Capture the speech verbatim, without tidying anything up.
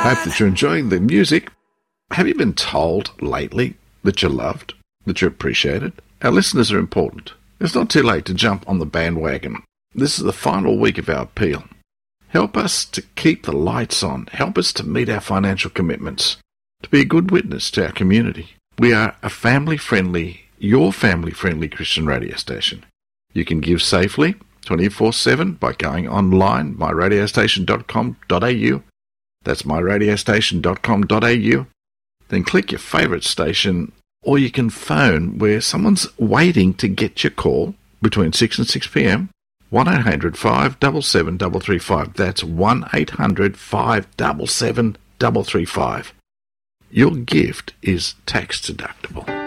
Hope that you're enjoying the music. Have you been told lately that you're loved, that you're appreciated? Our listeners are important. It's not too late to jump on the bandwagon. This is the final week of our appeal. Help us to keep the lights on. Help us to meet our financial commitments, to be a good witness to our community. We are a family-friendly, your family-friendly Christian radio station. You can give safely twenty-four seven by going online, my radio station dot com dot a u. That's my radio station dot com dot a u. Then click your favourite station, or you can phone where someone's waiting to get your call between six and six p.m. one eight hundred five seven seven three three five. That's one eight hundred five seven seven three three five. Your gift is tax deductible.